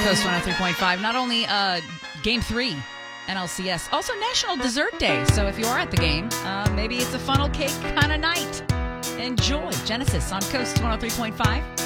Coast 103.5. Not only Game 3 NLCS, also National Dessert Day. So if you are at the game, maybe it's a funnel cake kind of night. Enjoy Genesis on Coast 103.5.